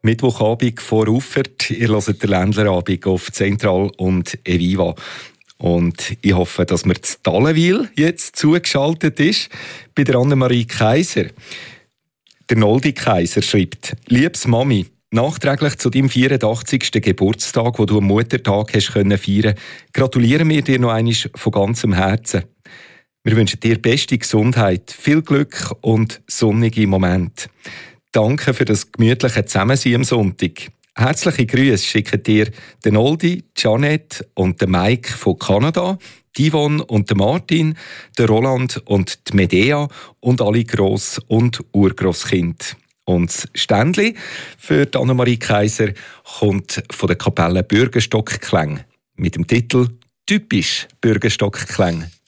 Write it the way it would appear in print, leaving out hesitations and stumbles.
Mittwochabend vor Uffert. Ihr hört den Ländlerabend auf Zentral und Eviva. Und ich hoffe, dass mir das Dallenwil jetzt zugeschaltet ist bei der Annemarie Kaiser. Der Noldi Kaiser schreibt: Liebes Mami, nachträglich zu deinem 84. Geburtstag, wo du am Muttertag hast feiern können, gratulieren wir dir noch einmal von ganzem Herzen. Wir wünschen dir beste Gesundheit, viel Glück und sonnige Momente. Danke für das gemütliche Zusammensein am Sonntag. Herzliche Grüße schicken dir der Noldi, Janet und der Mike von Kanada, die Yvonne und der Martin, der Roland und die Medea und alle Gross- und Urgrosskind. Und das Ständli für Annemarie Kaiser kommt von der Kapelle Bürgerstock-Klang mit dem Titel «Typisch Bürgerstock-Klang».